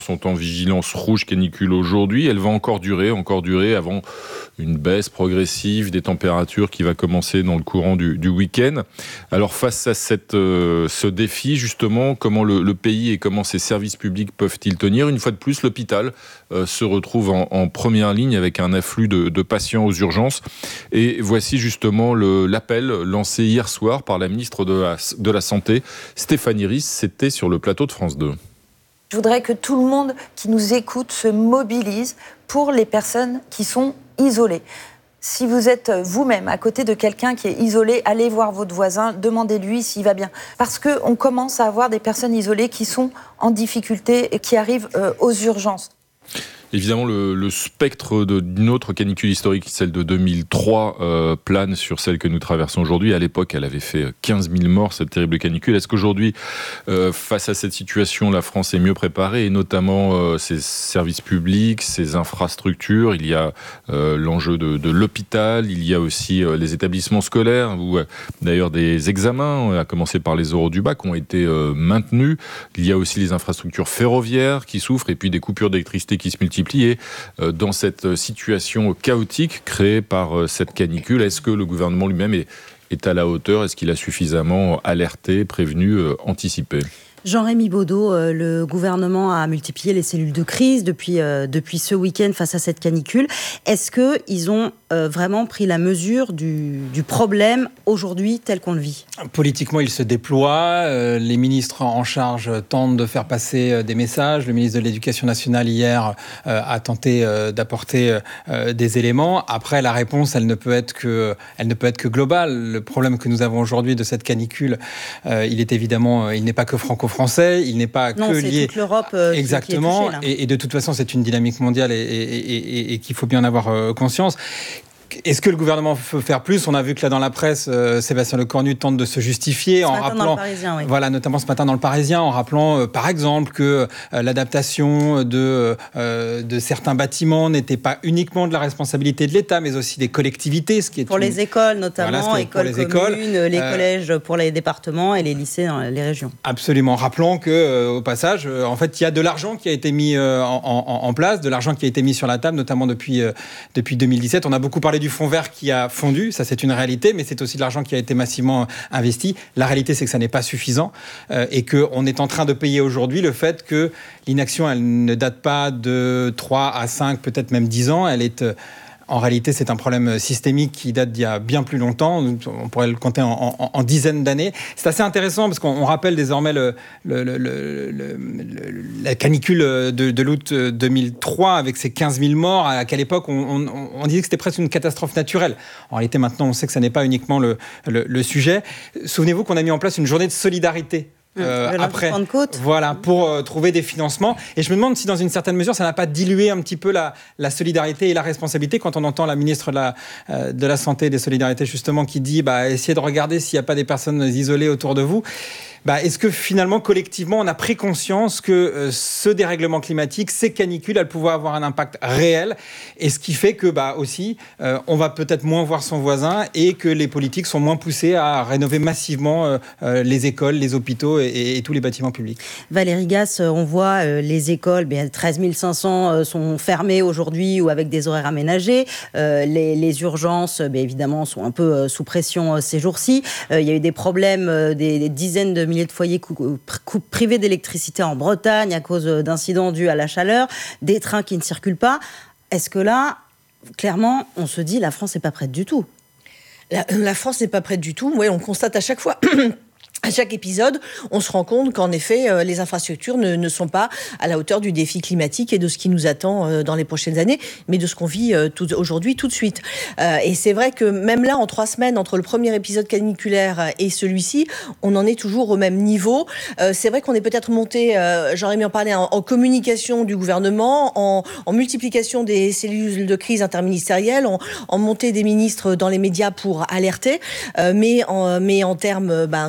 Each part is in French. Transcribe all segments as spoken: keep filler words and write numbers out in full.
sont en vigilance rouge canicule aujourd'hui. Elle va encore durer, encore durer avant une baisse progressive des températures qui va commencer dans le courant du, du week-end. Alors face à cette, euh, ce défi, justement, comment le, le pays et comment ses services publics peuvent-ils tenir ? Une fois de plus, l'hôpital euh, se retrouve en, en première ligne avec un afflux de, de patients aux urgences. Et voici justement le, l'appel lancé hier soir par la ministre de la, de la Santé, Stéphanie Risse. C'était sur le plateau de France deux. Je voudrais que tout le monde qui nous écoute se mobilise pour les personnes qui sont isolées. Si vous êtes vous-même à côté de quelqu'un qui est isolé, allez voir votre voisin, demandez-lui s'il va bien. Parce qu'on commence à avoir des personnes isolées qui sont en difficulté et qui arrivent euh, aux urgences. Évidemment, le, le spectre de, d'une autre canicule historique, celle de deux mille trois, euh, plane sur celle que nous traversons aujourd'hui. À l'époque, elle avait fait quinze mille morts, cette terrible canicule. Est-ce qu'aujourd'hui, euh, face à cette situation, la France est mieux préparée, et notamment euh, ses services publics, ses infrastructures? Il y a euh, l'enjeu de, de l'hôpital, il y a aussi euh, les établissements scolaires, où euh, d'ailleurs des examens, à commencer par les oraux du bac, ont été euh, maintenus. Il y a aussi les infrastructures ferroviaires qui souffrent, et puis des coupures d'électricité qui se multiplient. Et dans cette situation chaotique créée par cette canicule, est-ce que le gouvernement lui-même est, est à la hauteur? Est-ce qu'il a suffisamment alerté, prévenu, anticipé? Jean-Rémy Baudot, euh, le gouvernement a multiplié les cellules de crise depuis, euh, depuis ce week-end face à cette canicule. Est-ce qu'ils ont euh, vraiment pris la mesure du, du problème aujourd'hui tel qu'on le vit ? Politiquement, il se déploie. Euh, les ministres en charge tentent de faire passer euh, des messages. Le ministre de l'Éducation nationale, hier, euh, a tenté euh, d'apporter euh, des éléments. Après, la réponse, elle ne peut être que, elle ne peut être que globale. Le problème que nous avons aujourd'hui de cette canicule, euh, il est évidemment, euh, il n'est pas que franco-français. Il n'est pas non, que c'est lié. Toute l'Europe euh, Exactement. Qui, qui est touchée, là. Et, et de toute façon, c'est une dynamique mondiale et, et, et, et qu'il faut bien avoir euh, conscience. Est-ce que le gouvernement peut faire plus ? On a vu que là dans la presse, euh, Sébastien Lecornu tente de se justifier ce en matin rappelant, dans le Parisien, oui. voilà, notamment ce matin dans le Parisien, en rappelant euh, par exemple que euh, l'adaptation de euh, de certains bâtiments n'était pas uniquement de la responsabilité de l'État, mais aussi des collectivités, ce qui est pour une... les écoles notamment, voilà, écoles les communes, écoles, les euh... collèges pour les départements et les lycées dans les régions. Absolument. Rappelons que euh, au passage, euh, en fait, il y a de l'argent qui a été mis euh, en, en, en place, de l'argent qui a été mis sur la table, notamment depuis euh, depuis deux mille dix-sept. On a beaucoup parlé du fonds vert qui a fondu, ça c'est une réalité, mais c'est aussi de l'argent qui a été massivement investi. La réalité, c'est que ça n'est pas suffisant euh, et qu'on est en train de payer aujourd'hui le fait que l'inaction, elle ne date pas de trois à cinq, peut-être même dix ans. Elle est... Euh, En réalité, c'est un problème systémique qui date d'il y a bien plus longtemps. On pourrait le compter en, en, en dizaines d'années. C'est assez intéressant parce qu'on rappelle désormais le, le, le, le, le, la canicule de, de l'août deux mille trois avec ses quinze mille morts. À quelle époque, on, on, on disait que c'était presque une catastrophe naturelle. En réalité, maintenant, on sait que ça n'est pas uniquement le, le, le sujet. Souvenez-vous qu'on a mis en place une journée de solidarité. Euh, après, voilà, pour euh, trouver des financements. Et je me demande si, dans une certaine mesure, ça n'a pas dilué un petit peu la, la solidarité et la responsabilité quand on entend la ministre de la, euh, de la Santé et des Solidarités, justement, qui dit bah, essayez de regarder s'il n'y a pas des personnes isolées autour de vous. Bah, est-ce que finalement, collectivement, on a pris conscience que euh, ce dérèglement climatique, ces canicules, elles pouvaient avoir un impact réel, et ce qui fait que bah, aussi, euh, on va peut-être moins voir son voisin et que les politiques sont moins poussés à rénover massivement euh, euh, les écoles, les hôpitaux et, et, et tous les bâtiments publics. Valérie Gasse, on voit euh, les écoles, bien, treize mille cinq cents euh, sont fermées aujourd'hui ou avec des horaires aménagés. Euh, les, les urgences, bien évidemment, sont un peu euh, sous pression euh, ces jours-ci. Euh, il y a eu des problèmes, euh, des, des dizaines de milliers de foyers cou- cou- privés d'électricité en Bretagne à cause d'incidents dus à la chaleur, des trains qui ne circulent pas. Est-ce que là, clairement, on se dit la France n'est pas prête du tout ? La, la France n'est pas prête du tout. Oui, on constate à chaque fois... À chaque épisode, on se rend compte qu'en effet, euh, les infrastructures ne, ne sont pas à la hauteur du défi climatique et de ce qui nous attend euh, dans les prochaines années, mais de ce qu'on vit euh, tout, aujourd'hui, tout de suite. Euh, et c'est vrai que même là, en trois semaines, entre le premier épisode caniculaire et celui-ci, on en est toujours au même niveau. Euh, c'est vrai qu'on est peut-être monté, euh, j'aurais aimé en parler, en, en communication du gouvernement, en, en multiplication des cellules de crise interministérielles, en, en montée des ministres dans les médias pour alerter, euh, mais, en, mais en termes ben, de, de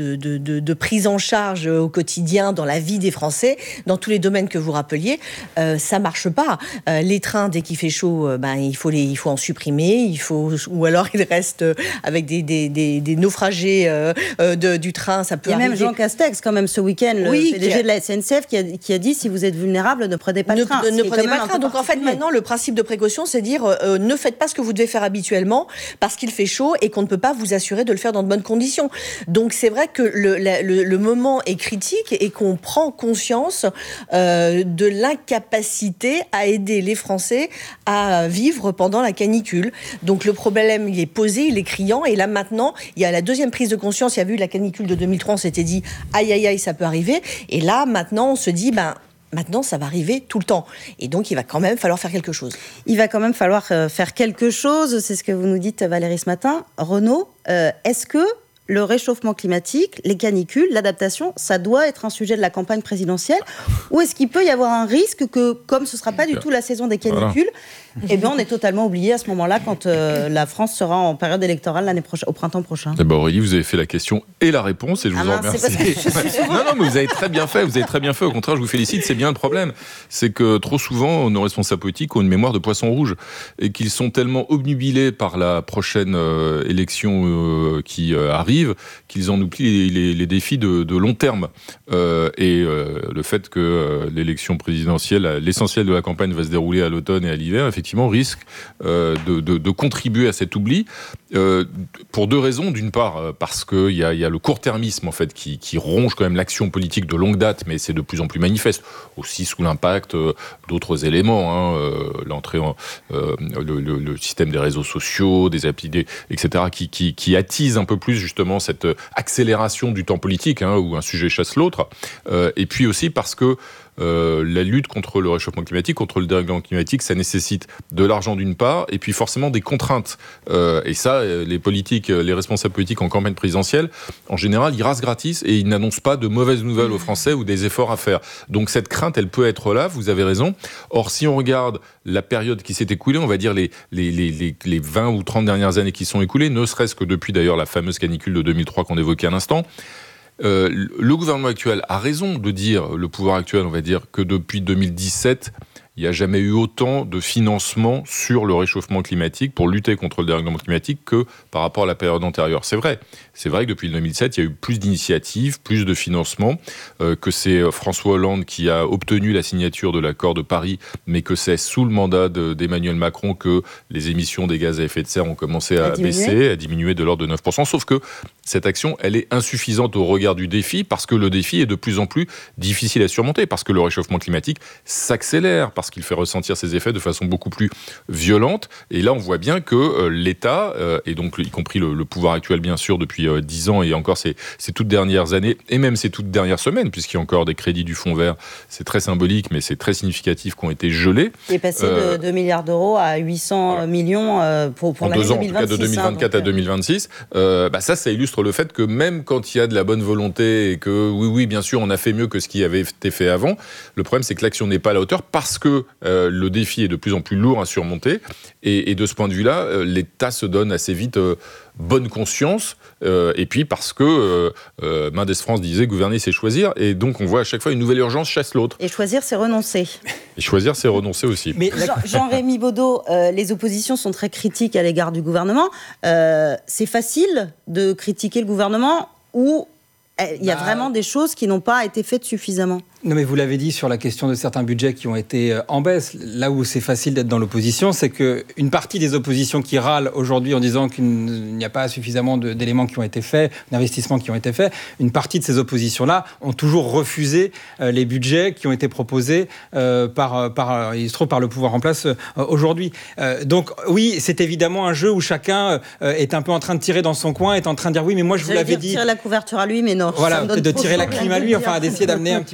de, de, de, de prise en charge au quotidien dans la vie des Français, dans tous les domaines que vous rappeliez, euh, ça marche pas. Euh, les trains, dès qu'il fait chaud, euh, ben, il, faut les, il faut en supprimer, il faut, ou alors ils restent avec des, des, des, des naufragés euh, euh, de, du train. Ça peut Il y a arriver. même Jean Castex, quand même, ce week-end, le oui, P D G qui a... de la S N C F, qui a, qui a dit, si vous êtes vulnérable, ne prenez pas ne, le train. Ne, ne prenez pas le train. Donc en fait, maintenant, le principe de précaution, c'est dire, euh, ne faites pas ce que vous devez faire habituellement, parce qu'il fait chaud et qu'on ne peut pas vous assurer de le faire dans de bonnes conditions. Donc c'est vrai que le, le, le moment est critique et qu'on prend conscience euh, de l'incapacité à aider les Français à vivre pendant la canicule. Donc le problème, il est posé, il est criant. Et là maintenant, il y a la deuxième prise de conscience. Il y a eu la canicule de deux mille trois, on s'était dit, aïe aïe aïe, ça peut arriver. Et là maintenant, on se dit, ben maintenant, ça va arriver tout le temps. Et donc, il va quand même falloir faire quelque chose. Il va quand même falloir euh, faire quelque chose. C'est ce que vous nous dites, Valérie, ce matin. Renaud, euh, est-ce que le réchauffement climatique, les canicules, l'adaptation, ça doit être un sujet de la campagne présidentielle? Ou est-ce qu'il peut y avoir un risque que, comme ce ne sera pas du tout la saison des canicules, voilà. eh bien, on est totalement oublié à ce moment-là quand euh, la France sera en période électorale l'année prochaine, au printemps prochain? Eh ben Aurélie, vous avez fait la question et la réponse et je vous ah en mince, remercie. C'est parce que je suis non, non, mais vous avez très bien fait. Vous avez très bien fait. Au contraire, je vous félicite. C'est bien le problème. C'est que trop souvent, nos responsables politiques ont une mémoire de poisson rouge et qu'ils sont tellement obnubilés par la prochaine euh, élection euh, qui euh, arrive qu'ils en oublient les, les, les défis de, de long terme. Euh, et euh, le fait que euh, l'élection présidentielle, l'essentiel de la campagne va se dérouler à l'automne et à l'hiver, effectivement, risque euh, de, de, de contribuer à cet oubli. Euh, pour deux raisons. D'une part, parce qu'il y a, y a le court-termisme en fait, qui, qui ronge quand même l'action politique de longue date, mais c'est de plus en plus manifeste, aussi sous l'impact euh, d'autres éléments, hein, euh, l'entrée en, euh, le, le, le système des réseaux sociaux, des applis, des, et cetera, qui, qui, qui attise un peu plus justement cette accélération du temps politique, hein, où un sujet chasse l'autre, euh, et puis aussi parce que Euh, la lutte contre le réchauffement climatique, contre le dérèglement climatique, ça nécessite de l'argent d'une part, et puis forcément des contraintes. Euh, et ça, les politiques, les responsables politiques en campagne présidentielle, en général, ils rasent gratis et ils n'annoncent pas de mauvaises nouvelles aux Français ou des efforts à faire. Donc cette crainte, elle peut être là, vous avez raison. Or, si on regarde la période qui s'est écoulée, on va dire les, les, les, les vingt ou trente dernières années qui sont écoulées, ne serait-ce que depuis d'ailleurs la fameuse canicule de deux mille trois qu'on évoquait à l'instant, Euh, le gouvernement actuel a raison de dire, le pouvoir actuel, on va dire, que depuis deux mille dix-sept, il n'y a jamais eu autant de financement sur le réchauffement climatique pour lutter contre le dérèglement climatique que par rapport à la période antérieure. C'est vrai. C'est vrai que depuis le deux mille sept, il y a eu plus d'initiatives, plus de financement, euh, que c'est François Hollande qui a obtenu la signature de l'accord de Paris, mais que c'est sous le mandat de, d'Emmanuel Macron que les émissions des gaz à effet de serre ont commencé à, à baisser, à diminuer de l'ordre de neuf pour cent. Sauf que cette action, elle est insuffisante au regard du défi, parce que le défi est de plus en plus difficile à surmonter, parce que le réchauffement climatique s'accélère, parce qu'il fait ressentir ses effets de façon beaucoup plus violente. Et là, on voit bien que euh, l'État, euh, et donc y compris le, le pouvoir actuel, bien sûr, depuis euh, dix ans et encore ces, ces toutes dernières années, et même ces toutes dernières semaines, puisqu'il y a encore des crédits du Fonds vert, c'est très symbolique, mais c'est très significatif, qui ont été gelés. Il est passé euh, de deux milliards d'euros à huit cents voilà. millions euh, pour, pour l'année deux ans, deux mille vingt-six. En tout cas, de deux mille vingt-quatre hein, donc, à deux mille vingt-six. Euh, bah ça, ça illustre le fait que même quand il y a de la bonne volonté et que, oui, oui, bien sûr, on a fait mieux que ce qui avait été fait avant, le problème, c'est que l'action n'est pas à la hauteur parce que euh, le défi est de plus en plus lourd à surmonter. Et, et de ce point de vue-là, euh, l'État se donne assez vite euh, bonne conscience. Euh, et puis parce que euh, euh, Mendes France disait gouverner, c'est choisir. Et donc, on voit à chaque fois une nouvelle urgence chasse l'autre. Et choisir, c'est renoncer. Et choisir, c'est renoncer aussi. Mais Jean, Jean-Rémy Baudot, euh, les oppositions sont très critiques à l'égard du gouvernement. Euh, c'est facile de critiquer le gouvernement ou il y a bah, vraiment des choses qui n'ont pas été faites suffisamment? Non, mais vous l'avez dit sur la question de certains budgets qui ont été en baisse. Là où c'est facile d'être dans l'opposition, c'est qu'une partie des oppositions qui râlent aujourd'hui en disant qu'il n'y a pas suffisamment de, d'éléments qui ont été faits, d'investissements qui ont été faits, une partie de ces oppositions-là ont toujours refusé euh, les budgets qui ont été proposés euh, par, par, il se trouve, par le pouvoir en place euh, aujourd'hui. Euh, donc oui, c'est évidemment un jeu où chacun euh, est un peu en train de tirer dans son coin, est en train de dire oui, mais moi je vous l'avais dit. Tirer la couverture à lui, mais non. Voilà, de tirer la clim à lui, enfin d'essayer d'amener un petit peu le ventilateur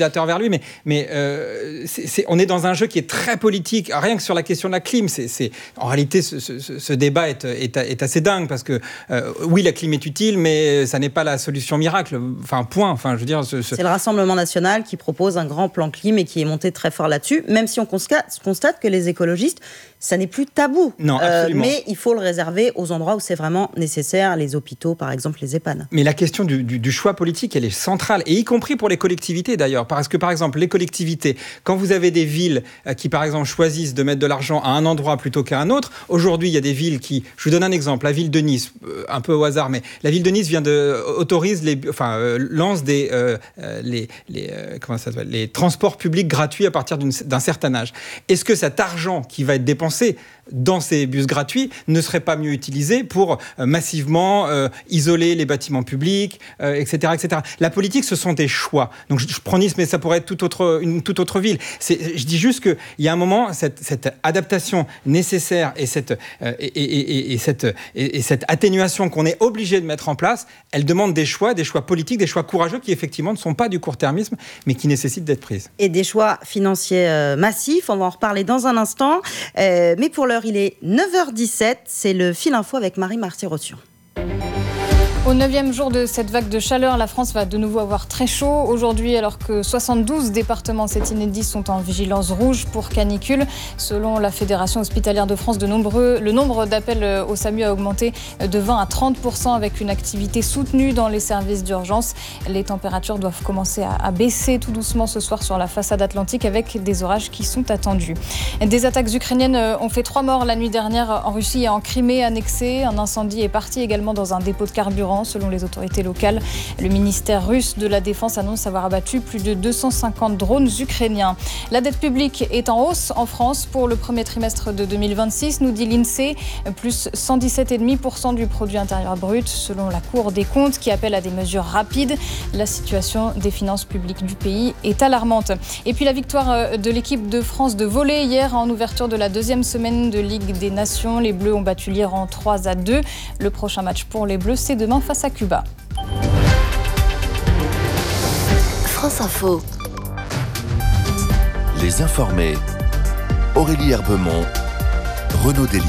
ventilateur vers lui, mais, mais euh, c'est, c'est, on est dans un jeu qui est très politique, rien que sur la question de la clim. C'est, c'est, en réalité, ce, ce, ce débat est, est, est assez dingue, parce que euh, oui, la clim est utile, mais ça n'est pas la solution miracle. Enfin, point. Enfin, je veux dire, ce, ce... C'est le Rassemblement national qui propose un grand plan clim et qui est monté très fort là-dessus, même si on constate, constate que les écologistes, ça n'est plus tabou. Non, absolument. Euh, mais il faut le réserver aux endroits où c'est vraiment nécessaire, les hôpitaux, par exemple, les EHPAD. Mais la question du, du, du choix politique, elle est centrale, et y compris pour les collectivités d'ailleurs, parce que par exemple, les collectivités, quand vous avez des villes qui par exemple choisissent de mettre de l'argent à un endroit plutôt qu'à un autre, aujourd'hui il y a des villes qui, je vous donne un exemple, la ville de Nice, un peu au hasard, mais la ville de Nice vient de autorise les, enfin euh, lance des euh, les les euh, comment ça s'appelle, les transports publics gratuits à partir d'une, d'un certain âge. Est-ce que cet argent qui va être dépensé dans ces bus gratuits ne serait pas mieux utilisé pour euh, massivement euh, isoler les bâtiments publics, euh, et cetera, et cetera. La politique, ce sont des choix. Donc je, je prends Nice, mais ça pourrait être toute autre, une toute autre ville. C'est, je dis juste qu'il y a un moment, cette, cette adaptation nécessaire et cette, euh, et, et, et, et, cette, et, et cette atténuation qu'on est obligé de mettre en place, elle demande des choix, des choix politiques, des choix courageux qui effectivement ne sont pas du court-termisme, mais qui nécessitent d'être prises. Et des choix financiers euh, massifs, on va en reparler dans un instant. Euh, mais pour l'heure, il est neuf heures dix-sept, c'est le Fil Info avec Marie-Marty-Rossion. Au neuvième jour de cette vague de chaleur, la France va de nouveau avoir très chaud. Aujourd'hui, alors que soixante-douze départements, c'est inédit, sont en vigilance rouge pour canicule. Selon la Fédération hospitalière de France, de nombreux, le nombre d'appels au SAMU a augmenté de vingt à trente pour cent avec une activité soutenue dans les services d'urgence. Les températures doivent commencer à, à baisser tout doucement ce soir sur la façade atlantique avec des orages qui sont attendus. Des attaques ukrainiennes ont fait trois morts la nuit dernière en Russie et en Crimée annexée. Un incendie est parti également dans un dépôt de carburant. Selon les autorités locales, le ministère russe de la Défense annonce avoir abattu plus de deux cent cinquante drones ukrainiens. La dette publique est en hausse en France pour le premier trimestre de deux mille vingt-six, nous dit l'INSEE, plus cent dix-sept virgule cinq pour cent du produit intérieur brut, selon la Cour des comptes qui appelle à des mesures rapides. La situation des finances publiques du pays est alarmante. Et puis la victoire de l'équipe de France de volley hier en ouverture de la deuxième semaine de Ligue des Nations. Les Bleus ont battu l'Iran trois à deux. Le prochain match pour les Bleus, c'est demain face à Cuba. France Info. Les informés. Aurélie Herbemont, Renaud Dely.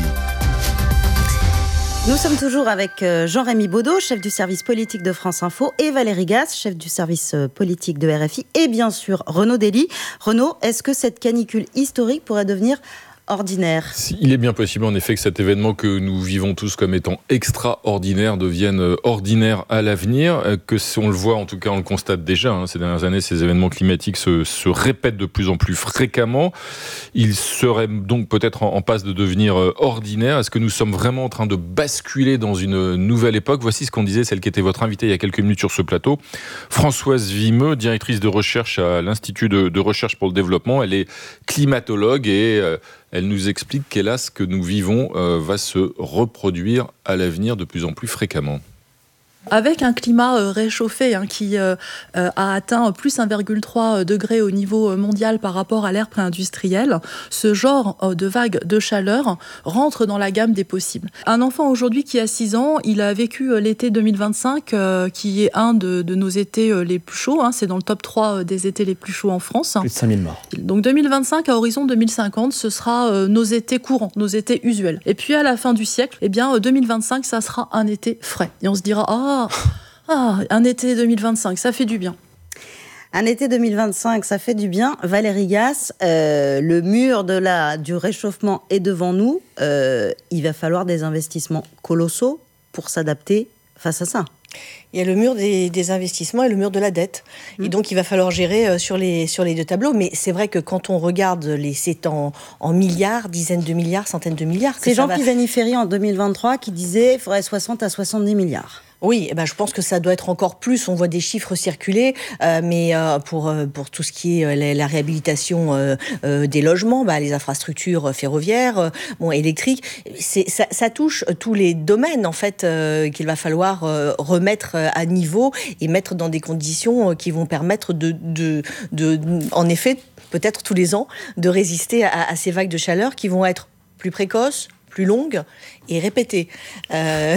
Nous sommes toujours avec Jean-Rémy Baudot, chef du service politique de France Info, et Valérie Gasse, chef du service politique de R F I, et bien sûr Renaud Dely. Renaud, est-ce que cette canicule historique pourrait devenir ordinaire? Il est bien possible en effet que cet événement que nous vivons tous comme étant extraordinaire devienne ordinaire à l'avenir, que si on le voit, en tout cas on le constate déjà, hein, ces dernières années, ces événements climatiques se, se répètent de plus en plus fréquemment. Ils seraient donc peut-être en, en passe de devenir ordinaires. Est-ce que nous sommes vraiment en train de basculer dans une nouvelle époque? Voici ce qu'on disait, celle qui était votre invitée il y a quelques minutes sur ce plateau, Françoise Vimeux, directrice de recherche à l'Institut de, de recherche pour le développement. Elle est climatologue et euh, elle nous explique qu'hélas, ce que nous vivons euh, va se reproduire à l'avenir de plus en plus fréquemment. Avec un climat euh, réchauffé hein, qui euh, euh, a atteint plus un virgule trois degré au niveau mondial par rapport à l'ère pré-industrielle, ce genre euh, de vague de chaleur rentre dans la gamme des possibles. Un enfant aujourd'hui qui a six ans, il a vécu euh, l'été deux mille vingt-cinq, euh, qui est un de, de nos étés euh, les plus chauds. Hein, c'est dans le top trois euh, des étés les plus chauds en France. Plus de cinq mille morts. Donc deux mille vingt-cinq à horizon deux mille cinquante, ce sera euh, nos étés courants, nos étés usuels. Et puis à la fin du siècle, eh bien, euh, deux mille vingt-cinq, ça sera un été frais. Et on se dira, ah, Ah, ah, un été deux mille vingt-cinq, ça fait du bien. Un été deux mille vingt-cinq, ça fait du bien. Valérie Gasse, euh, le mur de la, du réchauffement est devant nous. Euh, il va falloir des investissements colossaux pour s'adapter face à ça. Il y a le mur des, des investissements et le mur de la dette. Mmh. Et donc, il va falloir gérer euh, sur, les, sur les deux tableaux. Mais c'est vrai que quand on regarde, les, c'est en, en milliards, dizaines de milliards, centaines de milliards. C'est Jean Pisani-Ferry en deux mille vingt-trois qui disait qu'il faudrait soixante à soixante-dix milliards. Oui, eh ben, je pense que ça doit être encore plus. On voit des chiffres circuler, euh, mais euh, pour, euh, pour tout ce qui est euh, la, la réhabilitation euh, euh, des logements, bah, les infrastructures ferroviaires, euh, bon, électriques, c'est, ça, ça touche tous les domaines en fait euh, qu'il va falloir euh, remettre à niveau et mettre dans des conditions euh, qui vont permettre de, de, de, de, en effet, peut-être tous les ans, de résister à, à ces vagues de chaleur qui vont être plus précoces, plus longue et répétée. Euh...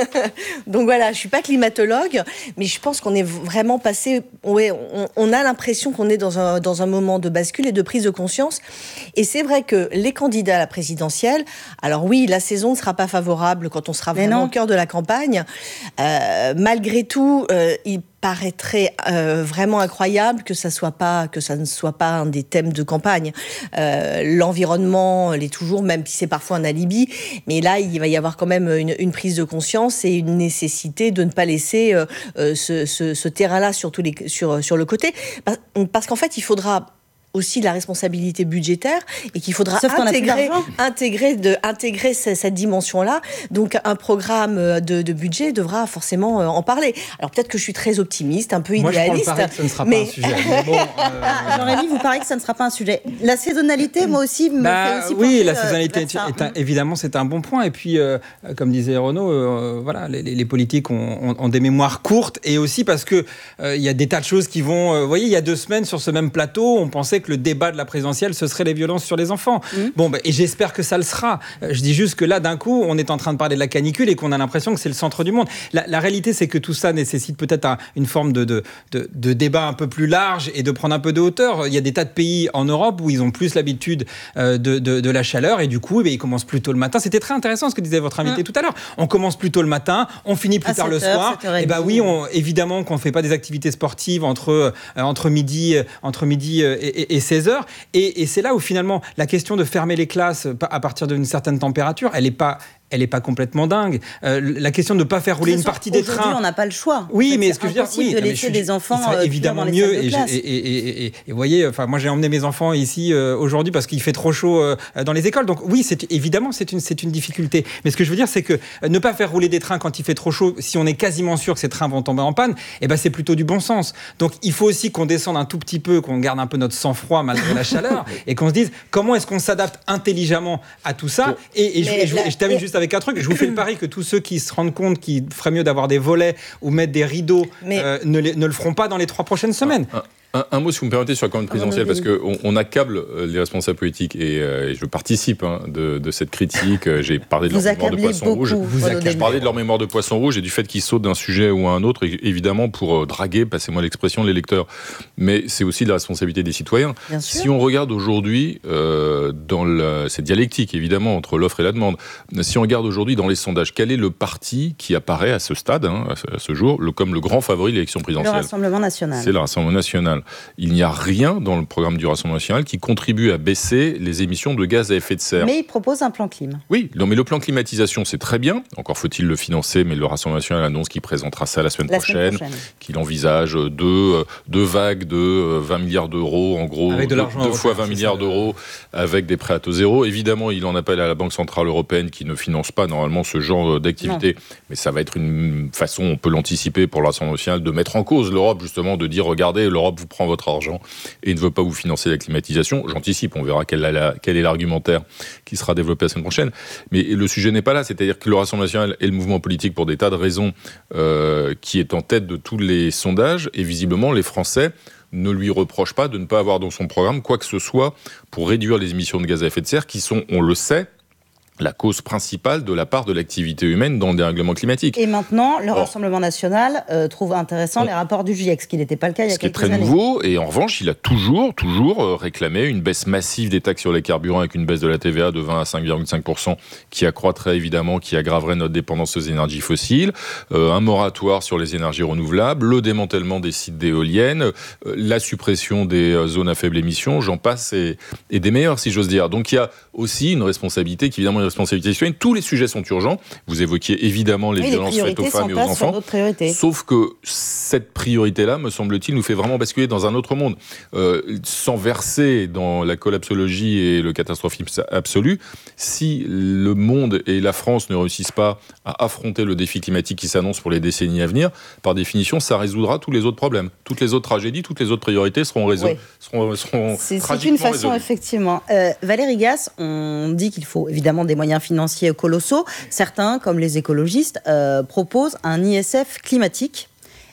Donc voilà, je suis pas climatologue, mais je pense qu'on est vraiment passé. Ouais, on, on a l'impression qu'on est dans un dans un moment de bascule et de prise de conscience. Et c'est vrai que les candidats à la présidentielle, alors oui, la saison ne sera pas favorable quand on sera mais vraiment non. au cœur de la campagne. Euh, malgré tout, euh, il paraîtrait euh, vraiment incroyable que ça soit pas que ça ne soit pas un des thèmes de campagne. Euh, l'environnement l'est toujours, même si c'est parfois un alibi, mais là il va y avoir quand même une, une prise de conscience et une nécessité de ne pas laisser euh, euh, ce, ce, ce terrain-là sur tous les sur sur le côté, parce, parce qu'en fait il faudra aussi de la responsabilité budgétaire et qu'il faudra intégrer, intégrer, de, intégrer cette, cette dimension-là. Donc un programme de, de budget devra forcément en parler. Alors peut-être que je suis très optimiste, un peu Moi, idéaliste. Moi je pense que ce ne sera mais... pas un sujet. Mais bon, euh... Jean-Rémy, vous parlez que ça ne sera pas un sujet. La saisonnalité, moi aussi, me bah, fait aussi oui, penser la saisonnalité, est un, évidemment, c'est un bon point. Et puis, euh, comme disait Renaud, euh, voilà, les, les politiques ont, ont, ont des mémoires courtes et aussi parce qu'il euh, y a des tas de choses qui vont... Euh, vous voyez, il y a deux semaines, sur ce même plateau, on pensait que le débat de la présidentielle, ce serait les violences sur les enfants. Mmh. Bon, bah, et j'espère que ça le sera. Je dis juste que là, d'un coup, on est en train de parler de la canicule et qu'on a l'impression que c'est le centre du monde. La, la réalité, c'est que tout ça nécessite peut-être un, une forme de, de, de, de débat un peu plus large et de prendre un peu de hauteur. Il y a des tas de pays en Europe où ils ont plus l'habitude euh, de, de, de la chaleur et du coup, bah, ils commencent plus tôt le matin. C'était très intéressant ce que disait votre invité mmh. tout à l'heure. On commence plus tôt le matin, on finit plus à tard le heures, soir. Et bah oui, on, évidemment qu'on ne fait pas des activités sportives entre, euh, entre midi, entre midi et, et, et seize heures. Et, et c'est là où finalement la question de fermer les classes à partir d'une certaine température, elle n'est pas... elle n'est pas complètement dingue. Euh, la question de ne pas faire rouler une partie des trains... Aujourd'hui, on n'a pas le choix. Oui, en fait, mais ce que je veux dire... Oui, de laisser des enfants euh, évidemment dans les mieux. salles de et, classe. Et, et, et, et, et vous voyez, enfin, moi, j'ai emmené mes enfants ici euh, aujourd'hui parce qu'il fait trop chaud euh, dans les écoles. Donc oui, c'est, évidemment, c'est une, c'est une difficulté. Mais ce que je veux dire, c'est que euh, ne pas faire rouler des trains quand il fait trop chaud, si on est quasiment sûr que ces trains vont tomber en panne, eh ben, c'est plutôt du bon sens. Donc il faut aussi qu'on descende un tout petit peu, qu'on garde un peu notre sang-froid malgré la chaleur et qu'on se dise comment est-ce qu'on s'adapte intelligemment à tout ça. Et, et, je, et, je, et je termine juste avec un truc. Je vous fais le pari que tous ceux qui se rendent compte qu'il ferait mieux d'avoir des volets ou mettre des rideaux mais... euh, ne, les, ne le feront pas dans les trois prochaines semaines. Ah, ah. Un, un mot, si vous me permettez, sur la campagne présidentielle, parce qu'on on accable les responsables politiques et, euh, et je participe hein, de, de cette critique. J'ai parlé de leur mémoire de poisson rouge. Je parlais de leur mémoire de poisson rouge et du fait qu'ils sautent d'un sujet ou à un autre, évidemment pour draguer, passez-moi l'expression, les lecteurs. Mais c'est aussi de la responsabilité des citoyens. Si on regarde aujourd'hui euh, dans la, cette dialectique, évidemment, entre l'offre et la demande, si on regarde aujourd'hui dans les sondages, quel est le parti qui apparaît à ce stade, hein, à, ce, à ce jour, le, comme le grand favori de l'élection présidentielle ? Le Rassemblement national. C'est le Rassemblement national. Il n'y a rien dans le programme du Rassemblement national qui contribue à baisser les émissions de gaz à effet de serre. Mais il propose un plan clim. Oui, non, mais le plan climatisation, c'est très bien. Encore faut-il le financer, mais le Rassemblement national annonce qu'il présentera ça la semaine, la prochaine, semaine prochaine, qu'il envisage deux, deux vagues de vingt milliards d'euros, en gros, deux, deux fois vingt milliards d'euros, avec des prêts à taux zéro. Évidemment, il en appelle à la Banque centrale européenne qui ne finance pas normalement ce genre d'activité. Non. Mais ça va être une façon, on peut l'anticiper pour le Rassemblement national, de mettre en cause l'Europe, justement, de dire, regardez, l'Europe vous prend votre argent et ne veut pas vous financer la climatisation. J'anticipe, on verra quel, la, quel est l'argumentaire qui sera développé la semaine prochaine. Mais le sujet n'est pas là, c'est-à-dire que le Rassemblement national est le mouvement politique pour des tas de raisons euh, qui est en tête de tous les sondages et visiblement les Français ne lui reprochent pas de ne pas avoir dans son programme quoi que ce soit pour réduire les émissions de gaz à effet de serre qui sont, on le sait, la cause principale de la part de l'activité humaine dans le dérèglement climatique. Et maintenant, le Or, Rassemblement national euh, trouve intéressant on, les rapports du GIEC, ce qui n'était pas le cas il y a quelques années. Ce qui est très nouveau, et en revanche, il a toujours, toujours euh, réclamé une baisse massive des taxes sur les carburants avec une baisse de la T V A de vingt à cinq virgule cinq pour cent qui accroîtrait évidemment, qui aggraverait notre dépendance aux énergies fossiles, euh, un moratoire sur les énergies renouvelables, le démantèlement des sites d'éoliennes, euh, la suppression des euh, zones à faible émission, j'en passe, et, et des meilleurs, si j'ose dire. Donc il y a aussi une responsabilité qui évidemment responsabilité citoyenne. Tous les sujets sont urgents. Vous évoquiez évidemment les oui, violences les faites aux femmes et aux enfants. Sauf que cette priorité-là, me semble-t-il, nous fait vraiment basculer dans un autre monde. Euh, sans verser dans la collapsologie et le catastrophisme absolu, si le monde et la France ne réussissent pas à affronter le défi climatique qui s'annonce pour les décennies à venir, par définition, ça résoudra tous les autres problèmes. Toutes les autres tragédies, toutes les autres priorités seront résolues. Oui. Seront, seront c'est, c'est une façon, résolues. Effectivement. Euh, Valérie Gasse, on dit qu'il faut évidemment des moyens financiers colossaux. Certains, comme les écologistes, euh, proposent un I S F climatique.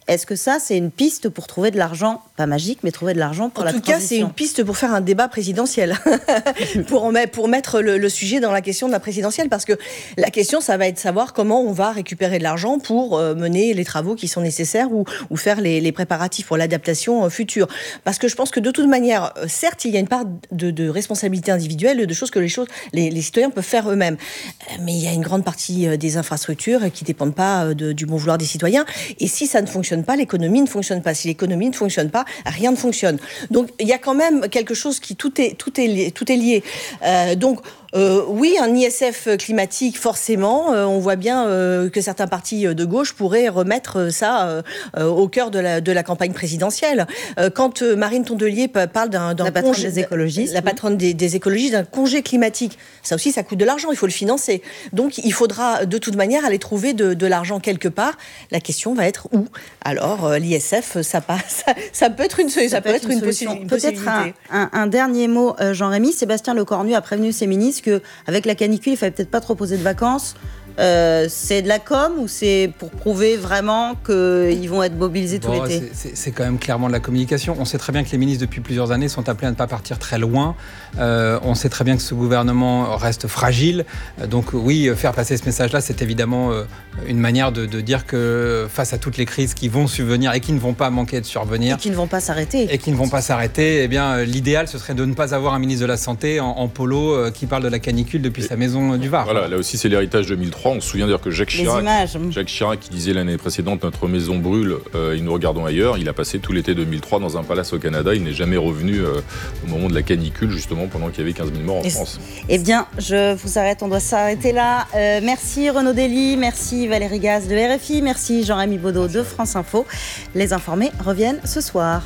Est-ce que ça, c'est une piste pour trouver de l'argent, pas magique, mais trouver de l'argent pour en la tout transition? cas, c'est une piste pour faire un débat présidentiel, pour, en mettre, pour mettre le, le sujet dans la question de la présidentielle, parce que la question, ça va être de savoir comment on va récupérer de l'argent pour euh, mener les travaux qui sont nécessaires ou, ou faire les, les préparatifs pour l'adaptation euh, future. Parce que je pense que de toute manière, euh, certes, il y a une part de, de responsabilité individuelle, de choses que les, choses, les, les citoyens peuvent faire eux-mêmes. Mais il y a une grande partie des infrastructures qui ne dépendent pas de, du bon vouloir des citoyens. Et si ça ne fonctionne pas, l'économie ne fonctionne pas. Si l'économie ne fonctionne pas, rien ne fonctionne. Donc il y a quand même quelque chose qui tout est, tout est, lié, tout est lié. Euh, donc Euh, oui, un I S F climatique, forcément. Euh, on voit bien euh, que certains partis de gauche pourraient remettre ça euh, euh, au cœur de la, de la campagne présidentielle. Euh, quand euh, Marine Tondelier parle d'un, d'un la patronne congé, des écologistes, la patronne des, des écologistes, d'un congé climatique, ça aussi, ça coûte de l'argent. Il faut le financer. Donc, il faudra de toute manière aller trouver de, de l'argent quelque part. La question va être où. Alors, euh, l'I S F, ça, passe, ça, ça peut être une, ça, ça peut être une, une, possi- une Peut-être possibilité. Un, un, un dernier mot, euh, Jean-Rémy. Sébastien Lecornu a prévenu ses ministres qu'avec la canicule, il ne fallait peut-être pas trop poser de vacances. Euh, c'est de la com ou c'est pour prouver vraiment qu'ils vont être mobilisés tout bon, l'été? c'est, c'est, c'est quand même clairement de la communication. On sait très bien que les ministres, depuis plusieurs années, sont appelés à ne pas partir très loin. Euh, on sait très bien que ce gouvernement reste fragile. Donc oui, faire passer ce message-là, c'est évidemment euh, une manière de, de dire que face à toutes les crises qui vont subvenir et qui ne vont pas manquer de survenir... Et qui ne vont pas s'arrêter. Et qui ne vont pas s'arrêter, eh bien, l'idéal, ce serait de ne pas avoir un ministre de la Santé en, en polo euh, qui parle de la canicule depuis et sa maison du Var. Voilà, là aussi, c'est l'héritage deux mille trois. On se souvient d'ailleurs que Jacques Chirac, Jacques Chirac qui disait l'année précédente « Notre maison brûle euh, et nous regardons ailleurs », il a passé tout l'été deux mille trois dans un palace au Canada. Il n'est jamais revenu euh, au moment de la canicule, justement, pendant qu'il y avait quinze mille morts en et France. Eh bien, je vous arrête, on doit s'arrêter là. Euh, merci Renaud Dely, merci Valérie Gaz de R F I, merci Jean-Rémy Baudot de France Info. Les informés reviennent ce soir.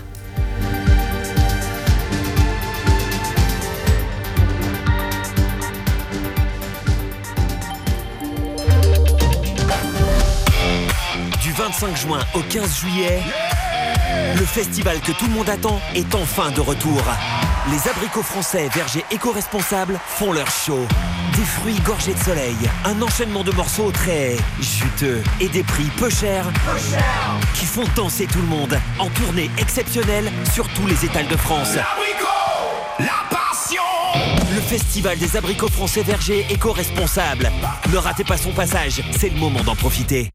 Du vingt-cinq juin au quinze juillet, le festival que tout le monde attend est enfin de retour. Les abricots français vergers éco-responsables font leur show. Des fruits gorgés de soleil, un enchaînement de morceaux très juteux et des prix peu chers, peu cher. Qui font danser tout le monde en tournée exceptionnelle sur tous les étals de France. L'abricot, la passion. Le festival des abricots français vergers éco-responsables. Ne ratez pas son passage, c'est le moment d'en profiter.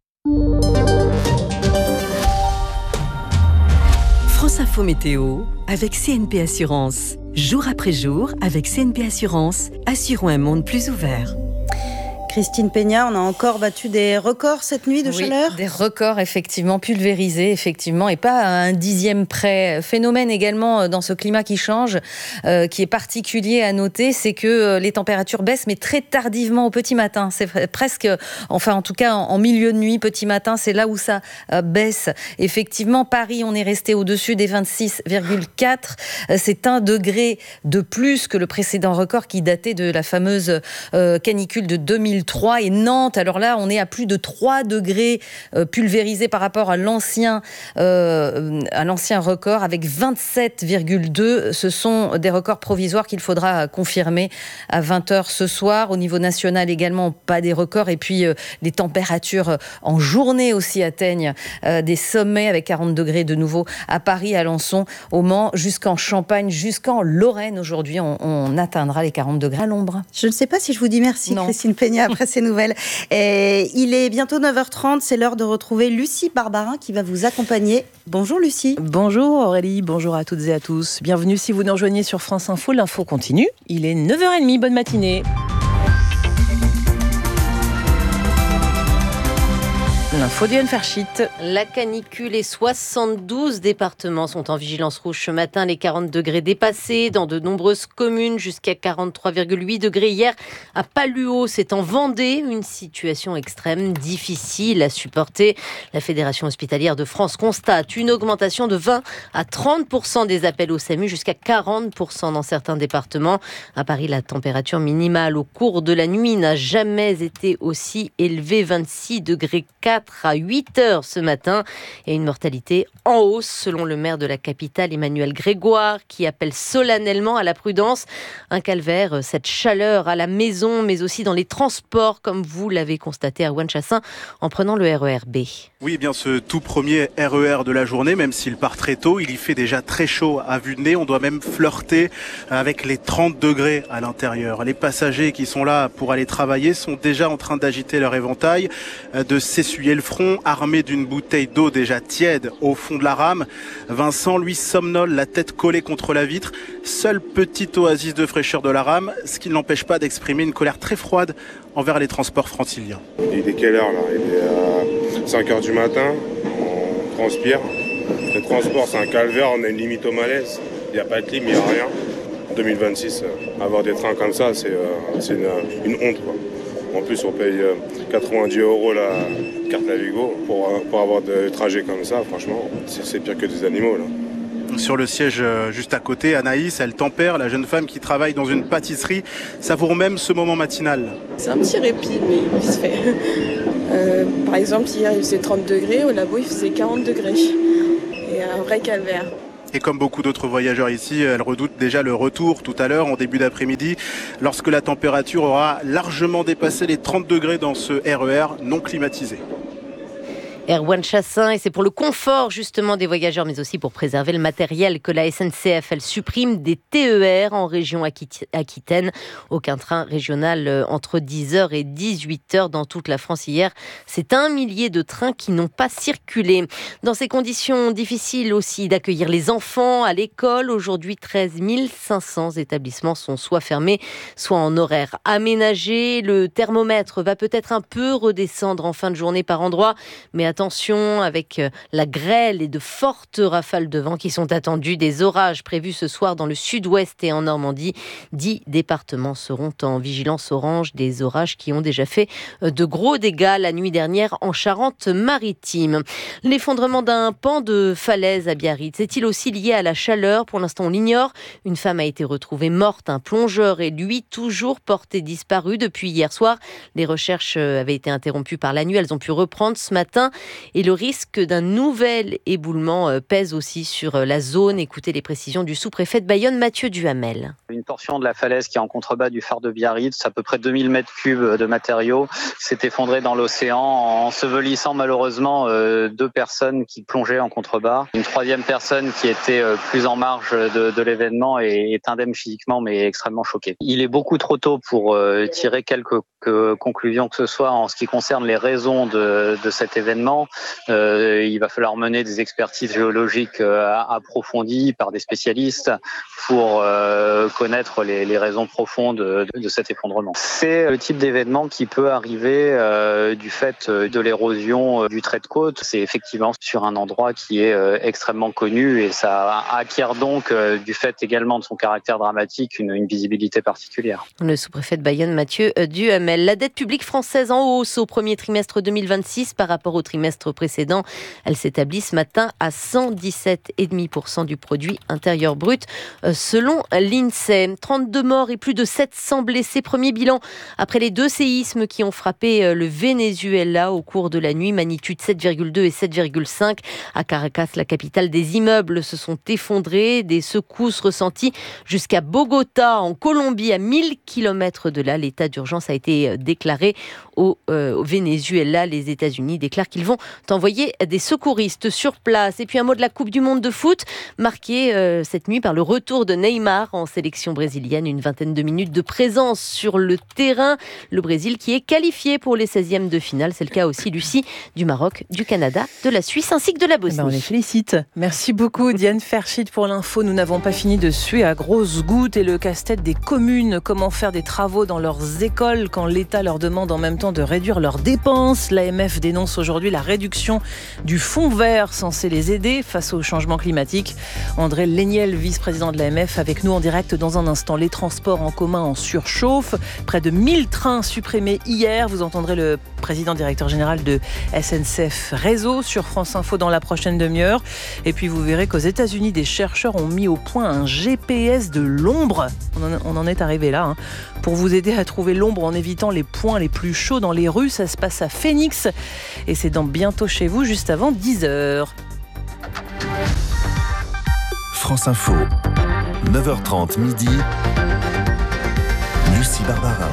France Info Météo avec C N P Assurance. Jour après jour, avec C N P Assurance, assurons un monde plus ouvert. Christine Peña, on a encore battu des records cette nuit de oui, chaleur. Des records effectivement pulvérisés, effectivement, et pas à un dixième près. Phénomène également dans ce climat qui change, euh, qui est particulier à noter, c'est que les températures baissent, mais très tardivement au petit matin. C'est presque, enfin en tout cas en, en milieu de nuit, petit matin, c'est là où ça euh, baisse. Effectivement, Paris, on est resté au-dessus des vingt-six virgule quatre. C'est un degré de plus que le précédent record qui datait de la fameuse euh, canicule de deux mille trois. Et Nantes, alors là, on est à plus de trois degrés euh, pulvérisés par rapport à l'ancien, euh, à l'ancien record avec vingt-sept virgule deux. Ce sont des records provisoires qu'il faudra confirmer à vingt heures ce soir. Au niveau national également, pas des records. Et puis, euh, les températures en journée aussi atteignent euh, des sommets avec quarante degrés de nouveau à Paris, à Alençon, au Mans, jusqu'en Champagne, jusqu'en Lorraine. Aujourd'hui, on, on atteindra les quarante degrés à l'ombre. Je ne sais pas si je vous dis merci, non. Christine Peña, après ces nouvelles. Et il est bientôt neuf heures trente, c'est l'heure de retrouver Lucie Barbarin qui va vous accompagner. Bonjour Lucie. Bonjour Aurélie, bonjour à toutes et à tous. Bienvenue si vous nous rejoignez sur France Info, l'info continue. Il est neuf heures trente, bonne matinée. L'info d'Yann Ferchit. La canicule et soixante-douze départements sont en vigilance rouge ce matin. Les quarante degrés dépassés dans de nombreuses communes, jusqu'à quarante-trois virgule huit degrés hier à Paluot. C'est en Vendée, une situation extrême, difficile à supporter. La Fédération hospitalière de France constate une augmentation de vingt à trente pour cent des appels au SAMU, jusqu'à quarante pour cent dans certains départements. À Paris, la température minimale au cours de la nuit n'a jamais été aussi élevée, vingt-six degrés quatre. quatre à huit heures ce matin et une mortalité en hausse selon le maire de la capitale Emmanuel Grégoire qui appelle solennellement à la prudence. Un calvaire, cette chaleur à la maison mais aussi dans les transports comme vous l'avez constaté à Erwan Chassin en prenant le R E R B. Oui, eh bien ce tout premier R E R de la journée, même s'il part très tôt, il y fait déjà très chaud à vue de nez. On doit même flirter avec les trente degrés à l'intérieur. Les passagers qui sont là pour aller travailler sont déjà en train d'agiter leur éventail, de s'essuyer le front, armés d'une bouteille d'eau déjà tiède au fond de la rame. Vincent, lui, somnole, la tête collée contre la vitre. Seule petite oasis de fraîcheur de la rame, ce qui ne l'empêche pas d'exprimer une colère très froide envers les transports franciliens. Il est quelle heure là? Il est à cinq heures du matin, on transpire. Les transports, c'est un calvaire, on a une limite au malaise. Il n'y a pas de clim, il n'y a rien. deux mille vingt-six, avoir des trains comme ça, c'est, euh, c'est une, une honte, quoi. En plus, on paye euh, quatre-vingt-dix euros la carte Navigo pour, euh, pour avoir des trajets comme ça. Franchement, c'est, c'est pire que des animaux, là. Sur le siège juste à côté, Anaïs, elle tempère, la jeune femme qui travaille dans une pâtisserie, savoure même ce moment matinal. C'est un petit répit, mais il se fait. Euh, par exemple, hier il faisait trente degrés, au labo il faisait quarante degrés. Et un vrai calvaire. Et comme beaucoup d'autres voyageurs ici, elle redoute déjà le retour tout à l'heure, en début d'après-midi, lorsque la température aura largement dépassé les trente degrés dans ce R E R non climatisé. Erwan Chassin, et c'est pour le confort justement des voyageurs, mais aussi pour préserver le matériel que la S N C F, elle supprime des T E R en région Aquitaine. Aucun train régional entre dix heures et dix-huit heures dans toute la France hier. C'est un millier de trains qui n'ont pas circulé. Dans ces conditions difficiles aussi d'accueillir les enfants à l'école, aujourd'hui treize mille cinq cents établissements sont soit fermés, soit en horaire aménagé. Le thermomètre va peut-être un peu redescendre en fin de journée par endroit, mais attention avec la grêle et de fortes rafales de vent qui sont attendues. Des orages prévus ce soir dans le sud-ouest et en Normandie. Dix départements seront en vigilance orange. Des orages qui ont déjà fait de gros dégâts la nuit dernière en Charente-Maritime. L'effondrement d'un pan de falaise à Biarritz est-il aussi lié à la chaleur? Pour l'instant, on l'ignore. Une femme a été retrouvée morte. Un plongeur est lui toujours porté disparu depuis hier soir. Les recherches avaient été interrompues par la nuit. Elles ont pu reprendre ce matin. Et le risque d'un nouvel éboulement pèse aussi sur la zone. Écoutez les précisions du sous-préfet de Bayonne, Mathieu Duhamel. Une portion de la falaise qui est en contrebas du phare de Biarritz, à peu près deux mille mètres cubes de matériaux, s'est effondrée dans l'océan, ensevelissant malheureusement deux personnes qui plongeaient en contrebas. Une troisième personne qui était plus en marge de, de l'événement et est indemne physiquement mais extrêmement choquée. Il est beaucoup trop tôt pour tirer quelques conclusions que ce soit en ce qui concerne les raisons de, de cet événement. Euh, il va falloir mener des expertises géologiques euh, approfondies par des spécialistes pour euh, connaître les, les raisons profondes de, de cet effondrement. C'est le type d'événement qui peut arriver euh, du fait de l'érosion du trait de côte. C'est effectivement sur un endroit qui est euh, extrêmement connu et ça acquiert donc, euh, du fait également de son caractère dramatique, une, une visibilité particulière. Le sous-préfet de Bayonne, Mathieu Duhamel. La dette publique française en hausse au premier trimestre deux mille vingt-six par rapport au trimestre précédent. Elle s'établit ce matin à cent dix-sept virgule cinq pour cent du produit intérieur brut selon l'INSEE. trente-deux morts et plus de sept cents blessés. Premier bilan après les deux séismes qui ont frappé le Venezuela au cours de la nuit. Magnitude sept virgule deux et sept virgule cinq. À Caracas, la capitale, des immeubles se sont effondrés. Des secousses ressenties jusqu'à Bogota, en Colombie, à mille kilomètres de là. L'état d'urgence a été déclaré au, euh, au Venezuela. Les États-Unis déclarent qu'ils vont envoyer des secouristes sur place. Et puis un mot de la Coupe du Monde de foot, marqué euh, cette nuit par le retour de Neymar en sélection brésilienne. Une vingtaine de minutes de présence sur le terrain. Le Brésil qui est qualifié pour les seizièmes de finale. C'est le cas aussi, Lucie, du Maroc, du Canada, de la Suisse ainsi que de la Bosnie. Ben on les félicite. Merci beaucoup Diane Ferchit pour l'info. Nous n'avons pas fini de suer à grosses gouttes et le casse-tête des communes. Comment faire des travaux dans leurs écoles quand l'État leur demande en même temps de réduire leurs dépenses. L'A M F dénonce aujourd'hui la réduction du fonds vert censé les aider face au changement climatique. André Léniel, vice-président de l'A M F, avec nous en direct dans un instant. Les transports en commun en surchauffe. Près de mille trains supprimés hier. Vous entendrez le président directeur général de S N C F Réseau sur France Info dans la prochaine demi-heure. Et puis vous verrez qu'aux États-Unis, des chercheurs ont mis au point un G P S de l'ombre. On en, on en est arrivé là. Hein. Pour vous aider à trouver l'ombre en évitant les points les plus chauds dans les rues. Ça se passe à Phoenix. Et c'est dans bientôt chez vous, juste avant dix heures. France Info, neuf heures trente midi, Lucie Barbarin.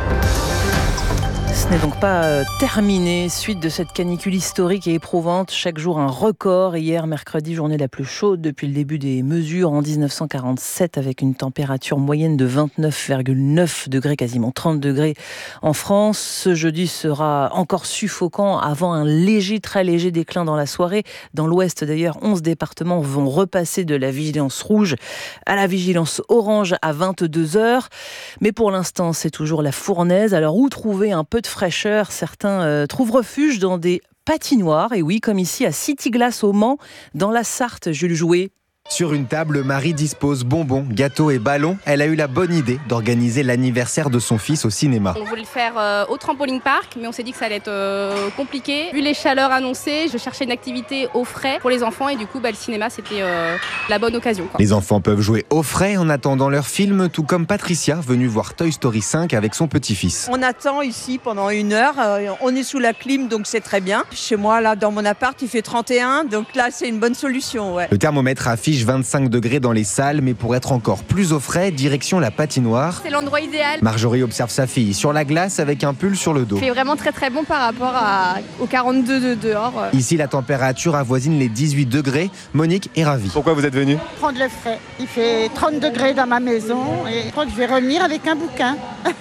Ce n'est donc pas euh, terminé. Suite de cette canicule historique et éprouvante, chaque jour un record. Hier, mercredi, journée la plus chaude depuis le début des mesures en dix-neuf cent quarante-sept, avec une température moyenne de vingt-neuf virgule neuf degrés, quasiment trente degrés en France. Ce jeudi sera encore suffocant avant un léger, très léger déclin dans la soirée. Dans l'ouest d'ailleurs, onze départements vont repasser de la vigilance rouge à la vigilance orange à vingt-deux heures. Mais pour l'instant, c'est toujours la fournaise. Alors où trouver un peu de fraîcheur? Certains euh, trouvent refuge dans des patinoires. Et oui, comme ici à City Glass au Mans, dans la Sarthe, Jules Jouet. Sur une table, Marie dispose bonbons, gâteaux et ballons. Elle a eu la bonne idée d'organiser l'anniversaire de son fils au cinéma. On voulait le faire euh, au trampoline park, mais on s'est dit que ça allait être euh, compliqué. Vu les chaleurs annoncées, je cherchais une activité au frais pour les enfants et du coup, bah, le cinéma, c'était euh, la bonne occasion, quoi. Les enfants peuvent jouer au frais en attendant leur film, tout comme Patricia, venue voir Toy Story cinq avec son petit-fils. On attend ici pendant une heure. Euh, on est sous la clim, donc c'est très bien. Chez moi, là, dans mon appart, il fait trente et un, donc là, c'est une bonne solution. Ouais. Le thermomètre affiche vingt-cinq degrés dans les salles, mais pour être encore plus au frais, direction la patinoire. C'est l'endroit idéal. Marjorie observe sa fille sur la glace avec un pull sur le dos. Il fait vraiment très très bon par rapport à, aux quarante-deux de dehors. Ici, la température avoisine les dix-huit degrés. Monique est ravie. Pourquoi vous êtes venue? Prendre le frais. Il fait trente degrés dans ma maison et je crois que je vais revenir avec un bouquin.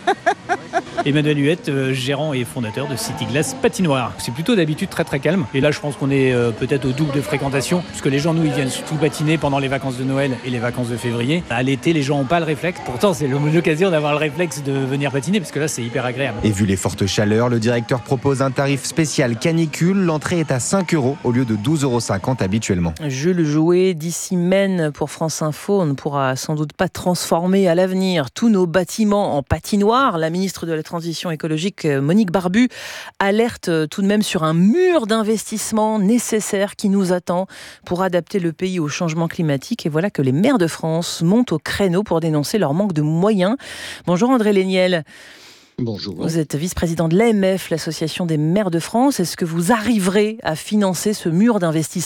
Emmanuel Huette, euh, gérant et fondateur de City Glass Patinoire. C'est plutôt d'habitude très très calme. Et là, je pense qu'on est euh, peut-être au double de fréquentation, puisque les gens, nous, ils viennent surtout patiner pendant les vacances de Noël et les vacances de février. À l'été, les gens n'ont pas le réflexe. Pourtant, c'est l'occasion d'avoir le réflexe de venir patiner, parce que là, c'est hyper agréable. Et vu les fortes chaleurs, le directeur propose un tarif spécial canicule. L'entrée est à cinq euros au lieu de douze euros cinquante habituellement. Jules Jouet, d'ici Maine pour France Info. On ne pourra sans doute pas transformer à l'avenir tous nos bâtiments en patinoires. La ministre de la Transition écologique, Monique Barbu, alerte tout de même sur un mur d'investissement nécessaire qui nous attend pour adapter le pays au changement climatique. Et voilà que les maires de France montent au créneau pour dénoncer leur manque de moyens. Bonjour André Léniel. Bonjour. Vous êtes vice-président de l'A M F, l'Association des maires de France. Est-ce que vous arriverez à financer ce mur d'investissement ?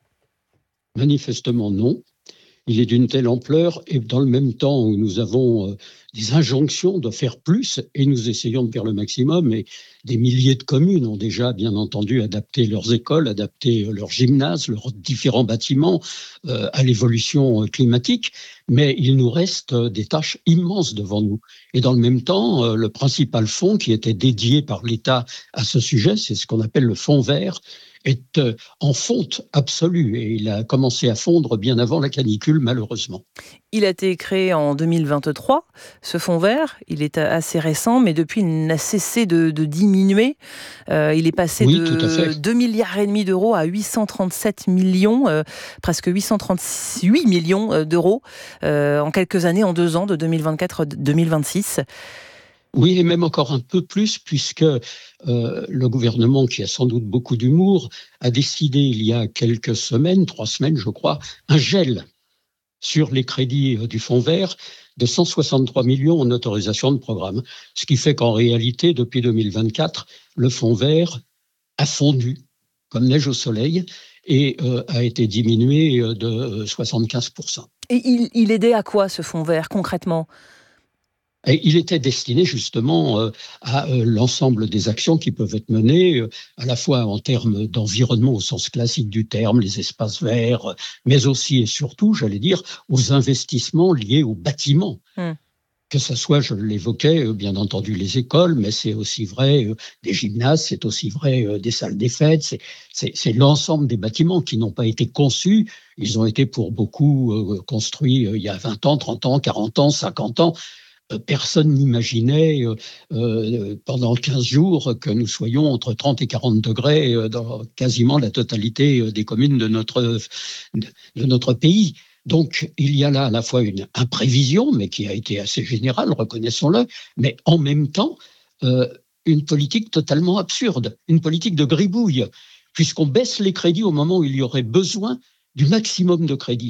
Manifestement non. Il est d'une telle ampleur et dans le même temps où nous avons euh, des injonctions de faire plus et nous essayons de faire le maximum et des milliers de communes ont déjà bien entendu adapté leurs écoles, adapté leurs gymnases, leurs différents bâtiments euh, à l'évolution climatique, mais il nous reste des tâches immenses devant nous. Et dans le même temps, euh, le principal fonds qui était dédié par l'État à ce sujet, c'est ce qu'on appelle le fonds vert, est en fonte absolue et il a commencé à fondre bien avant la canicule, malheureusement. Il a été créé en deux mille vingt-trois, ce fonds vert. Il est assez récent, mais depuis, il n'a cessé de, de diminuer. Euh, il est passé oui, de deux milliards et demi d'euros à huit cent trente-sept millions, euh, presque huit cent trente-huit millions d'euros euh, en quelques années, en deux ans, de deux mille vingt-quatre à deux mille vingt-six. Oui, et même encore un peu plus, puisque euh, le gouvernement, qui a sans doute beaucoup d'humour, a décidé il y a quelques semaines, trois semaines je crois, un gel sur les crédits du fonds vert de cent soixante-trois millions en autorisation de programme. Ce qui fait qu'en réalité, depuis deux mille vingt-quatre, le fonds vert a fondu comme neige au soleil et euh, a été diminué de soixante-quinze pour cent. Et il, il aidait à quoi ce fonds vert concrètement ? Et il était destiné justement euh, à euh, l'ensemble des actions qui peuvent être menées, euh, à la fois en termes d'environnement au sens classique du terme, les espaces verts, euh, mais aussi et surtout, j'allais dire, aux investissements liés aux bâtiments. Mmh. Que ce soit, je l'évoquais, euh, bien entendu les écoles, mais c'est aussi vrai euh, des gymnases, c'est aussi vrai euh, des salles des fêtes, c'est, c'est, c'est l'ensemble des bâtiments qui n'ont pas été conçus. Ils ont été pour beaucoup euh, construits euh, il y a vingt ans, trente ans, quarante ans, cinquante ans. Personne n'imaginait euh, euh, pendant quinze jours que nous soyons entre trente et quarante degrés euh, dans quasiment la totalité des communes de notre, de, de notre pays. Donc, il y a là à la fois une imprévision, mais qui a été assez générale, reconnaissons-le, mais en même temps, euh, une politique totalement absurde, une politique de gribouille, puisqu'on baisse les crédits au moment où il y aurait besoin du maximum de crédits.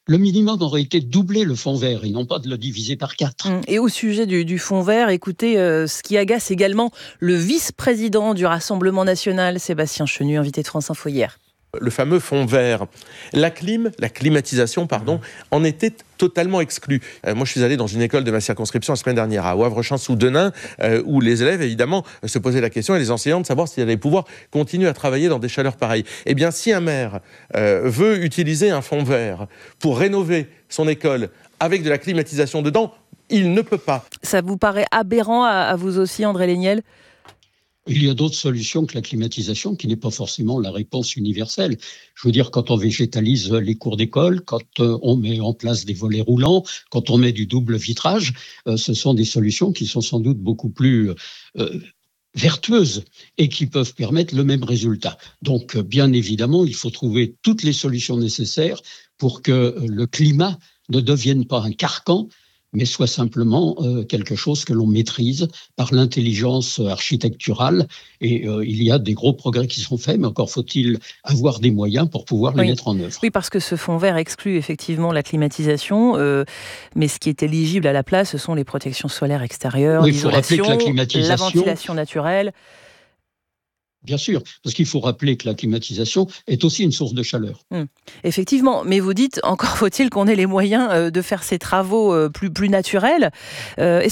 Le minimum aurait été de doubler le fonds vert et non pas de le diviser par quatre. Et au sujet du, du fonds vert, écoutez, euh, ce qui agace également le vice-président du Rassemblement national, Sébastien Chenu, invité de France Info hier. Le fameux fonds vert. La clim, la climatisation, pardon, en était totalement exclue. Euh, moi, je suis allé dans une école de ma circonscription la semaine dernière, à Wavre-Champs-sous-Denain, euh, où les élèves, évidemment, se posaient la question, et les enseignants, de savoir s'ils allaient pouvoir continuer à travailler dans des chaleurs pareilles. Eh bien, si un maire euh, veut utiliser un fonds vert pour rénover son école avec de la climatisation dedans, il ne peut pas. Ça vous paraît aberrant à, à vous aussi, André Léniel ? Il y a d'autres solutions que la climatisation, qui n'est pas forcément la réponse universelle. Je veux dire, quand on végétalise les cours d'école, quand on met en place des volets roulants, quand on met du double vitrage, ce sont des solutions qui sont sans doute beaucoup plus euh, vertueuses et qui peuvent permettre le même résultat. Donc, bien évidemment, il faut trouver toutes les solutions nécessaires pour que le climat ne devienne pas un carcan, mais soit simplement euh, quelque chose que l'on maîtrise par l'intelligence architecturale. Et euh, il y a des gros progrès qui sont faits, mais encore faut-il avoir des moyens pour pouvoir oui. les mettre en œuvre. Oui, parce que ce fonds vert exclut effectivement la climatisation, euh, mais ce qui est éligible à la place, ce sont les protections solaires extérieures, oui, l'isolation, la, la ventilation naturelle. Bien sûr, parce qu'il faut rappeler que la climatisation est aussi une source de chaleur. Hum. Effectivement, mais vous dites, encore faut-il qu'on ait les moyens de faire ces travaux plus, plus naturels. Euh,